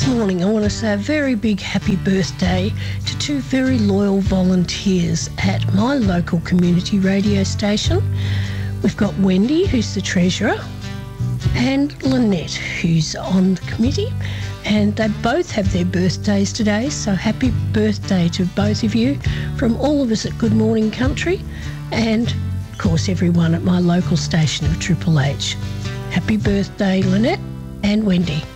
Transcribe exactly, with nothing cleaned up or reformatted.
This morning I want to say a very big happy birthday to two very loyal volunteers at my local community radio station. We've got Wendy, who's the treasurer, and Lynette, who's on the committee, and they both have their birthdays today, so happy birthday to both of you from all of us at Good Morning Country and, of course, everyone at my local station of Triple H. Happy birthday, Lynette and Wendy.